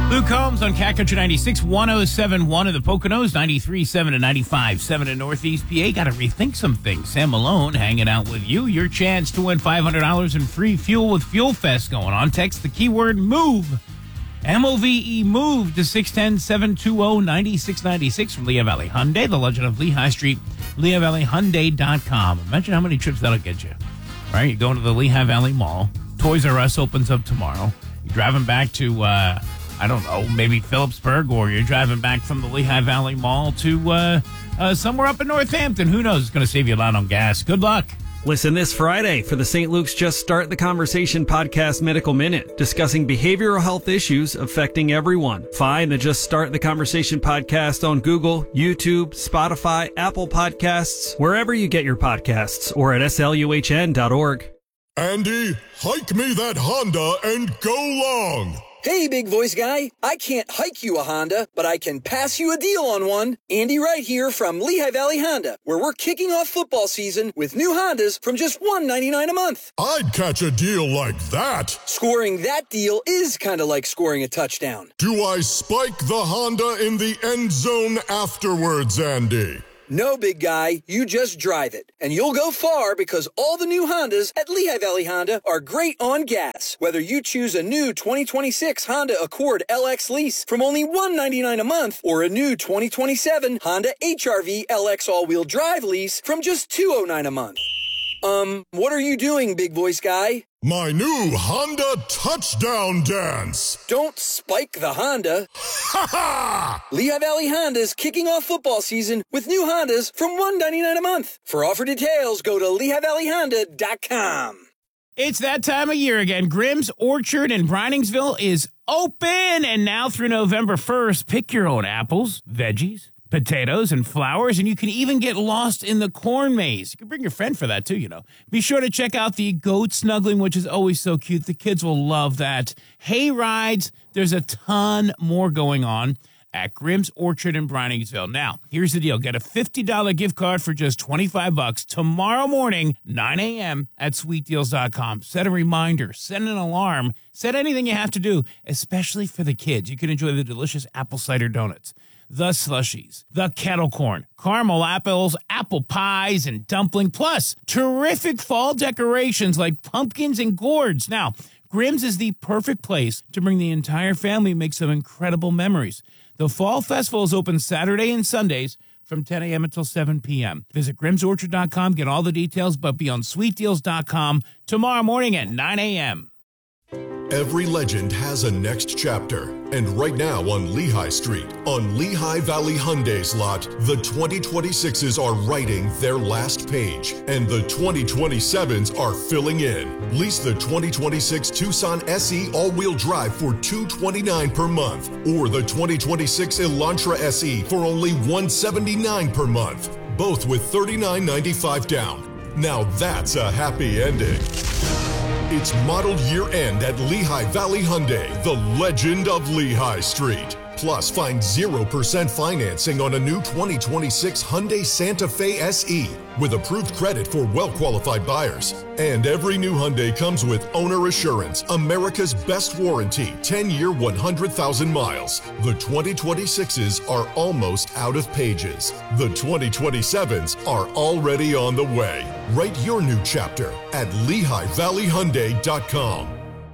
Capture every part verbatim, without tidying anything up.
Luke Combs on Cat Country ninety-six, one oh seven point one in the Poconos, ninety-three point seven and ninety-five point seven in Northeast P A. Got to rethink some things. Sam Malone hanging out with you. Your chance to win five hundred dollars in free fuel with Fuel Fest going on. Text the keyword MOVE, M O V E, MOVE to six one zero, seven two zero, nine six nine six from Lehigh Valley Hyundai, the legend of Lehigh Street, Lehigh Valley Hyundai dot com. Imagine how many trips that'll get you. All right, you go to the Lehigh Valley Mall. Toys R Us opens up tomorrow. You're driving back to... Uh, I don't know, maybe Phillipsburg, or you're driving back from the Lehigh Valley Mall to uh, uh, somewhere up in Northampton. Who knows? It's going to save you a lot on gas. Good luck. Listen this Friday for the Saint Luke's Just Start the Conversation podcast Medical Minute, discussing behavioral health issues affecting everyone. Find the Just Start the Conversation podcast on Google, YouTube, Spotify, Apple Podcasts, wherever you get your podcasts, or at S L U H N dot org. Andy, hike me that Honda and go long. Hey, big voice guy. I can't hike you a Honda, but I can pass you a deal on one. Andy Wright here from Lehigh Valley Honda, where we're kicking off football season with new Hondas from just one hundred ninety-nine dollars a month. I'd catch a deal like that. Scoring that deal is kind of like scoring a touchdown. Do I spike the Honda in the end zone afterwards, Andy? No, big guy, you just drive it. And you'll go far because all the new Hondas at Lehigh Valley Honda are great on gas. Whether you choose a new twenty twenty-six Honda Accord L X lease from only one hundred ninety-nine dollars a month, or a new twenty twenty-seven Honda H R V L X all-wheel drive lease from just two hundred nine dollars a month. Um, what are you doing, big voice guy? My new Honda touchdown dance. Don't spike the Honda. Ha ha! Lehigh Valley Honda's kicking off football season with new Hondas from one hundred ninety-nine dollars a month. For offer details, go to Lehigh Valley Honda dot com. It's that time of year again. Grimm's Orchard in Briningsville is open, and now through November first, pick your own apples, veggies, potatoes, and flowers, and you can even get lost in the corn maze. You can bring your friend for that, too, you know. Be sure to check out the goat snuggling, which is always so cute. The kids will love that. Hay rides, there's a ton more going on at Grimm's Orchard in Briningsville. Now, here's the deal. Get a fifty dollars gift card for just twenty-five bucks tomorrow morning, nine a.m. at sweet deals dot com. Set a reminder, set an alarm, set anything you have to do, especially for the kids. You can enjoy the delicious apple cider donuts, the slushies, the kettle corn, caramel apples, apple pies, and dumpling, plus terrific fall decorations like pumpkins and gourds. Now, Grimm's is the perfect place to bring the entire family and make some incredible memories. The Fall Festival is open Saturday and Sundays from ten a.m. until seven p.m. Visit grims orchard dot com, get all the details, but be on sweet deals dot com tomorrow morning at nine a.m. Every legend has a next chapter, and right now on Lehigh Street, on Lehigh Valley Hyundai's lot, the twenty twenty-sixes are writing their last page, and the twenty twenty-sevens are filling in. Lease the twenty twenty-six Tucson S E all-wheel drive for two hundred twenty-nine dollars per month, or the twenty twenty-six Elantra S E for only one hundred seventy-nine dollars per month, both with thirty-nine ninety-five down. Now that's a happy ending. It's model year end at Lehigh Valley Hyundai, the legend of Lehigh Street. Plus, find zero percent financing on a new twenty twenty-six Hyundai Santa Fe S E with approved credit for well-qualified buyers. And every new Hyundai comes with Owner Assurance, America's best warranty, ten-year, one hundred thousand miles. The twenty twenty-sixes are almost out of pages. The twenty twenty-sevens are already on the way. Write your new chapter at Lehigh Valley Hyundai dot com.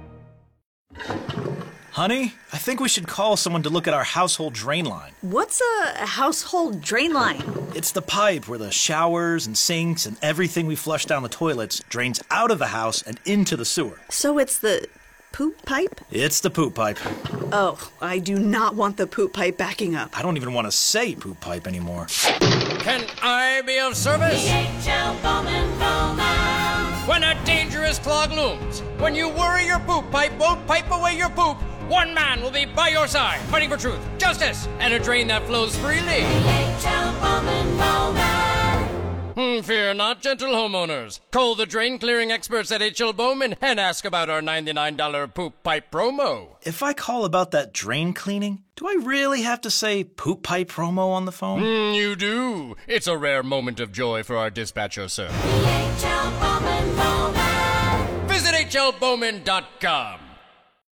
Honey, I think we should call someone to look at our household drain line. What's a household drain line? It's the pipe where the showers and sinks and everything we flush down the toilets drains out of the house and into the sewer. So it's the poop pipe? It's the poop pipe. Oh, I do not want the poop pipe backing up. I don't even want to say poop pipe anymore. Can I be of service? D H L Bowman Bowman. When a dangerous clog looms, when you worry your poop pipe won't pipe away your poop, one man will be by your side, fighting for truth, justice, and a drain that flows freely. D H L Bowman Bowman. Hmm, fear not, gentle homeowners. Call the drain clearing experts at H L Bowman and ask about our ninety-nine dollars poop pipe promo. If I call about that drain cleaning, do I really have to say poop pipe promo on the phone? Mm, you do. It's a rare moment of joy for our dispatcher, sir. D H L Bowman Bowman. Visit H L Bowman dot com.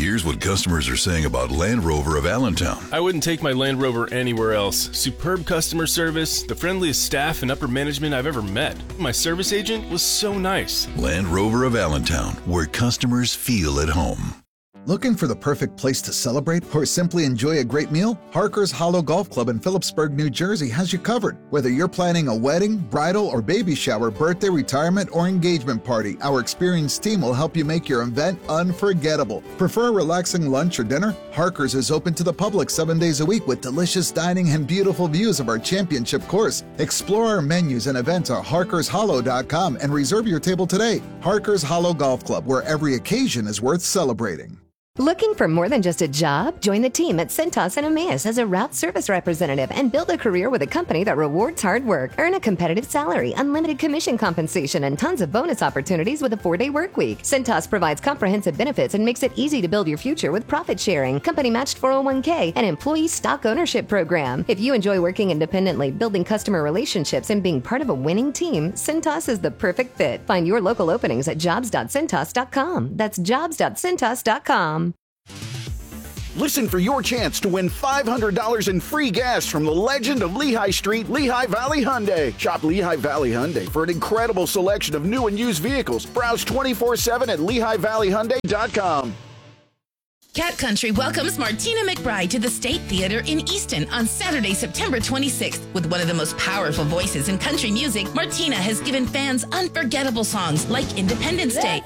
Here's what customers are saying about Land Rover of Allentown. I wouldn't take my Land Rover anywhere else. Superb customer service, the friendliest staff and upper management I've ever met. My service agent was so nice. Land Rover of Allentown, where customers feel at home. Looking for the perfect place to celebrate or simply enjoy a great meal? Harker's Hollow Golf Club in Phillipsburg, New Jersey has you covered. Whether you're planning a wedding, bridal, or baby shower, birthday, retirement, or engagement party, our experienced team will help you make your event unforgettable. Prefer a relaxing lunch or dinner? Harker's is open to the public seven days a week with delicious dining and beautiful views of our championship course. Explore our menus and events at harkers hollow dot com and reserve your table today. Harker's Hollow Golf Club, where every occasion is worth celebrating. Looking for more than just a job? Join the team at Cintas and Emmaus as a route service representative and build a career with a company that rewards hard work. Earn a competitive salary, unlimited commission compensation, and tons of bonus opportunities with a four-day work week. Cintas provides comprehensive benefits and makes it easy to build your future with profit sharing, company matched four oh one k, and employee stock ownership program. If you enjoy working independently, building customer relationships, and being part of a winning team, Cintas is the perfect fit. Find your local openings at jobs dot cintas dot com. That's jobs dot cintas dot com. Listen for your chance to win five hundred dollars in free gas from the legend of Lehigh Street, Lehigh Valley Hyundai. Shop Lehigh Valley Hyundai for an incredible selection of new and used vehicles. Browse twenty-four seven at lehigh valley hyundai dot com. Cat Country welcomes Martina McBride to the State Theater in Easton on Saturday, September twenty-sixth. With one of the most powerful voices in country music, Martina has given fans unforgettable songs like Independence Day,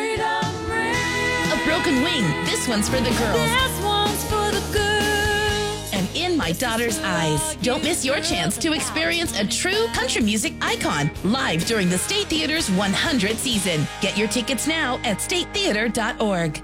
A Broken Wing, This One's for the Girls, This one's for the girls, and In My Daughter's Eyes. Don't miss your chance to experience a true country music icon live during the State Theater's one hundredth season. Get your tickets now at state theater dot org.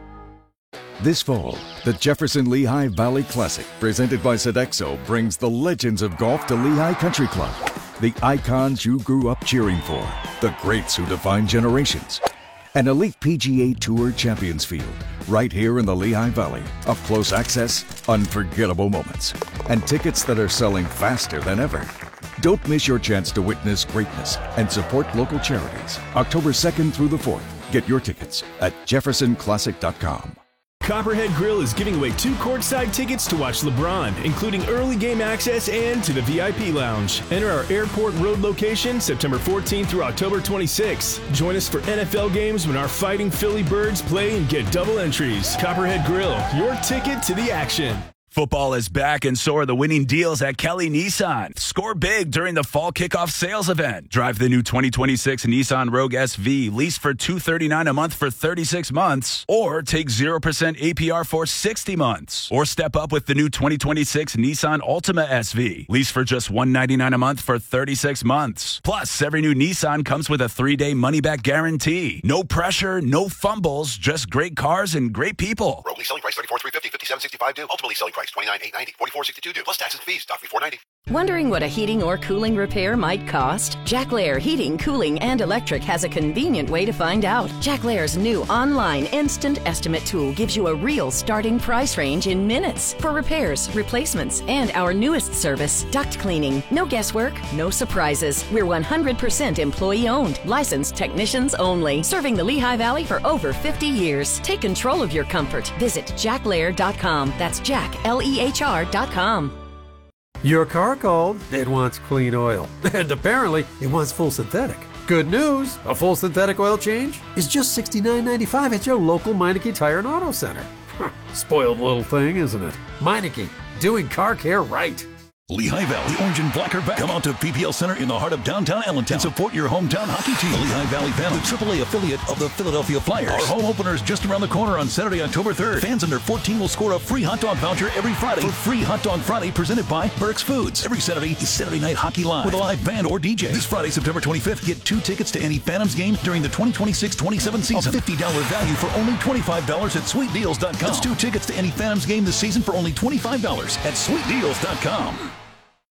This fall, the Jefferson Lehigh Valley Classic, presented by Sodexo, brings the legends of golf to Lehigh Country Club. The icons you grew up cheering for, the greats who define generations. An elite P G A Tour Champions Field, right here in the Lehigh Valley. Up close access, unforgettable moments, and tickets that are selling faster than ever. Don't miss your chance to witness greatness and support local charities. October second through the fourth. Get your tickets at jefferson classic dot com. Copperhead Grill is giving away two courtside tickets to watch LeBron, including early game access and to the V I P lounge. Enter our Airport Road location September fourteenth through October twenty-sixth. Join us for N F L games when our Fighting Philly Birds play and get double entries. Copperhead Grill, your ticket to the action. Football is back, and so are the winning deals at Kelly Nissan. Score big during the fall kickoff sales event. Drive the new twenty twenty-six Nissan Rogue S V, lease for two hundred thirty-nine dollars a month for thirty-six months, or take zero percent A P R for sixty months. Or step up with the new twenty twenty-six Nissan Altima S V, lease for just one hundred ninety-nine dollars a month for thirty-six months. Plus, every new Nissan comes with a three-day money-back guarantee. No pressure, no fumbles, just great cars and great people. Rogue lease selling price thirty-four thousand three hundred fifty dollars, fifty-seven thousand sixty-five due. Ultimately selling price twenty-nine thousand eight hundred ninety dollars, forty-four thousand sixty-two due. Plus taxes and fees. Stock fee four hundred ninety dollars. Wondering what a heating or cooling repair might cost? Jack Lair Heating, Cooling, and Electric has a convenient way to find out. Jack Lair's new online instant estimate tool gives you a real starting price range in minutes for repairs, replacements, and our newest service, duct cleaning. No guesswork, no surprises. We're one hundred percent employee-owned, licensed technicians only, serving the Lehigh Valley for over fifty years. Take control of your comfort. Visit jack lair dot com. That's Jack, L E H R dot com. Your car called. It wants clean oil. And apparently, it wants full synthetic. Good news, a full synthetic oil change is just sixty-nine ninety-five at your local Meineke Tire and Auto Center. Spoiled little thing, isn't it? Meineke, doing car care right. Lehigh Valley Orange and Black are back. Come out to P P L Center in the heart of downtown Allentown and support your hometown hockey team. The Lehigh Valley Phantoms, the triple A affiliate of the Philadelphia Flyers. Our home opener is just around the corner on Saturday, October third. Fans under fourteen will score a free hot dog voucher every Friday for Free Hot Dog Friday presented by Burke's Foods. Every Saturday is Saturday Night Hockey Live with a live band or D J. This Friday, September twenty-fifth, get two tickets to any Phantoms game during the twenty twenty-six twenty-seven season. A fifty dollars value for only twenty-five dollars at sweet deals dot com. That's two tickets to any Phantoms game this season for only twenty-five dollars at sweet deals dot com.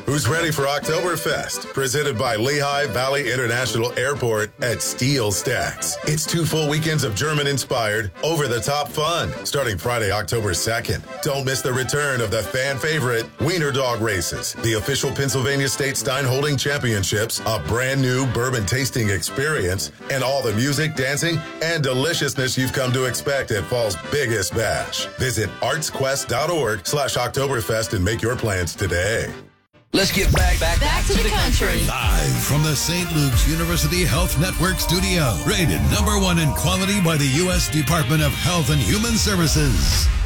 Who's ready for Oktoberfest? Presented by Lehigh Valley International Airport at Steel Stacks. It's two full weekends of German-inspired, over-the-top fun, starting Friday, October second. Don't miss the return of the fan-favorite Wiener Dog Races, the official Pennsylvania State Stein Holding Championships, a brand-new bourbon tasting experience, and all the music, dancing, and deliciousness you've come to expect at fall's biggest bash. Visit artsquest.org slash Oktoberfest and make your plans today. Let's get back, back, Back to the country. Live from the Saint Luke's University Health Network studio. Rated number one in quality by the U S Department of Health and Human Services.